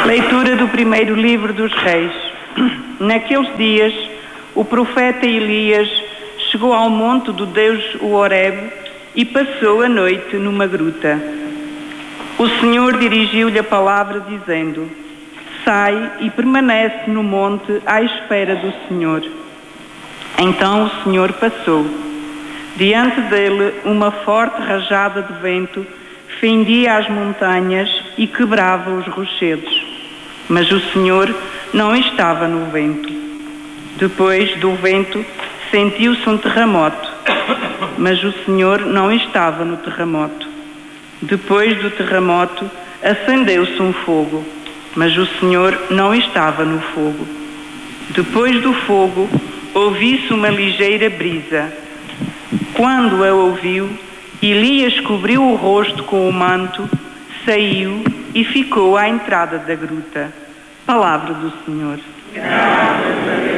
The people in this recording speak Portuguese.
Leitura do primeiro livro dos Reis. Naqueles dias, o profeta Elias chegou ao monte do Deus, o Horebe, e passou a noite numa gruta. O Senhor dirigiu-lhe a palavra dizendo: sai e permanece no monte à espera do Senhor. Então o Senhor passou. Diante dele, uma forte rajada de vento fendia as montanhas e quebrava os rochedos. Mas o Senhor não estava no vento. Depois do vento, sentiu-se um terremoto. Mas o Senhor não estava no terremoto. Depois do terremoto, acendeu-se um fogo. Mas o Senhor não estava no fogo. Depois do fogo, ouviu-se uma ligeira brisa. Quando a ouviu, Elias cobriu o rosto com o manto, saiu e ficou à entrada da gruta. Palavra do Senhor. Graças a Deus.